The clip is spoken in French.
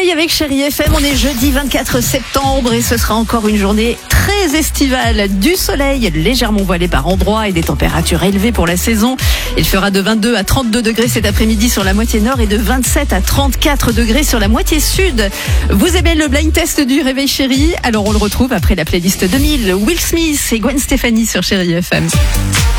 Chérie avec Chérie FM. On est jeudi 24 septembre et ce sera encore une journée très estivale. Du soleil légèrement voilé par endroits et des températures élevées pour la saison. Il fera de 22 à 32 degrés cet après-midi sur la moitié nord et de 27 à 34 degrés sur la moitié sud. Vous aimez le blind test du Réveil Chérie? Alors on le retrouve après la playlist 2000. Will Smith et Gwen Stefani sur Chérie FM.